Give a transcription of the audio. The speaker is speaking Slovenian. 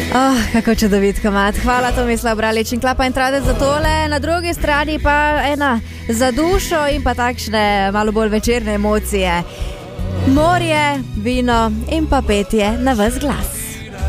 Kako čudovit komad. Hvala Tomislav Bralič in Klapa in Trade za tole. Na drugi strani pa ena za dušo in pa takšne malo bolj večerne emocije. Morje, vino in pa petje na ves glas.